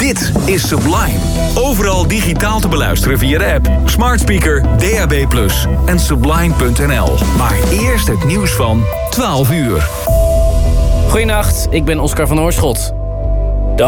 Dit is Sublime. Overal digitaal te beluisteren via de app, smart speaker, DAB+ en sublime.nl. Maar eerst het nieuws van 12 uur. Goedenacht, ik ben Oscar van Oorschot.